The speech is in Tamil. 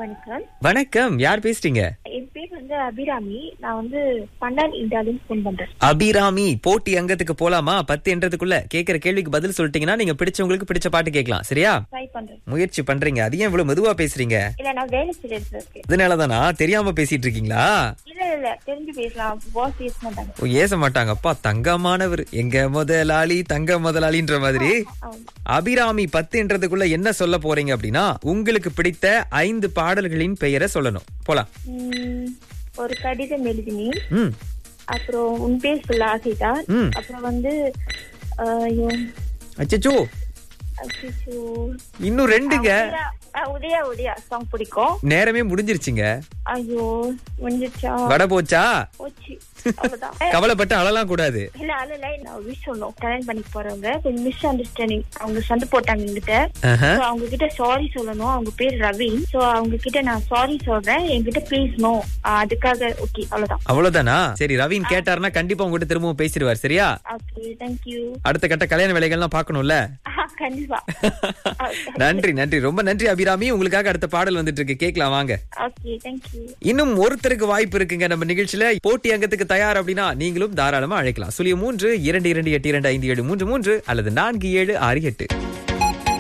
வணக்கம். வணக்கம், யார் பேசுறீங்க? என் பேர் அபிராமி. நான் பண்டான் இந்தியாவில போன் பண்றேன். அபிராமி, போட்டி அங்கத்துக்கு போலாமா? 10 என்றதுக்குள்ள கேக்குற கேள்விக்கு பதில் சொல்லிட்டீங்கன்னா நீங்க பிடிச்சவங்களுக்கு பிடிச்ச பாட்டு கேட்கலாம். சரியா? ட்ரை பண்றேன். முயற்சி பண்றீங்க. அது ஏன் இவ்வளவு மெதுவா பேசுறீங்க? இல்ல, நான் வேலை செய்யறது இருக்கேன். இதனாலதானா? தெரியாம பேசிட்டு இருக்கீங்களா? இல்ல தெரிஞ்சு பேசலாம். பாஸ் பேச மாட்டாங்க. ஓ, ஏச மாட்டாங்க. அப்பா தங்கமானவர், எங்க முதலாளி, தங்க முதலாளின்ற மாதிரி. அபிராமி, 10 என்றதுக்குள்ள என்ன சொல்ல போறீங்க அப்படின்னா, உங்களுக்கு பிடித்த 5 பாடல்களின் பெயரை சொல்லணும். போலாம். ஒரு கடிதம் எழுதினேன். அப்புறம் உன் பேர் சொல்ல ஆசைதான். அப்புறம் அச்சச்சோ, இன்னும் 2ங்க. உதயா சாங் பிடிக்கும். நேரமே முடிஞ்சிருச்சுங்க. ஐயோ, முடிஞ்சிருச்சா? வட போச்சா? போச்சு, அவ்வளவுதான். கவலைப்பட்டு அழலாம் கூடாது. இல்ல அழல, நான் விஷ் சொன்னோம். கல்யாணம் பண்ணி போறவங்க கொஞ்சம் மிஸ் அண்டர்ஸ்டாண்டிங், அவங்க சண்டை போட்டாங்க என்கிட்ட. அவங்க கிட்ட சாரி சொல்லணும். அவங்க பேர் ரவீன். சோ அவங்க கிட்ட நான் சாரி சொல்றேன், என்கிட்ட பேசணும். அதுக்காக ஓகே, அவ்வளவுதான். அவ்வளவுதானா? சரி, ரவீன் கேட்டாருன்னா கண்டிப்பா உங்ககிட்ட திரும்பவும் பேசிடுவார். சரியா? Okay, thank you. அடுத்த கட்ட கல்யாண வேலைகள்லாம் பாக்கணும்ல. கண்டிப்பா. நன்றி நன்றி, ரொம்ப நன்றி அபிராமி. உங்களுக்காக அடுத்த பாடல் வந்துட்டு இருக்கு, கேட்கலாம் வாங்க. Okay, thank you. இன்னும் ஒருத்தருக்கு வாய்ப்பு இருக்குங்க நம்ம நிகழ்ச்சியில. போட்டி அங்கத்துக்கு தயார் அப்படின்னா நீங்களும் தாராளமா அழைக்கலாம். 03 22282573 அல்லது 4768.